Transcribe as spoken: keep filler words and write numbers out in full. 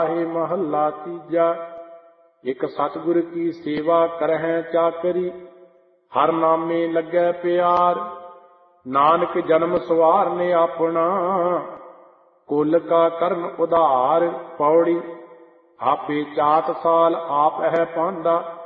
महला तीजा। एक सतगुर की सेवा करहै चाकरी, हर नामे लगे प्यार। नानक जन्म सवारने अपना, कुल का करन उधार। पौड़ी आपे चात साल आप है पांदा,